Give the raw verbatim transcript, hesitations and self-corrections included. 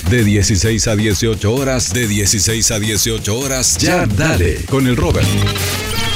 De dieciséis a dieciocho horas, de dieciséis a dieciocho horas, Ya Dale, con el Robert.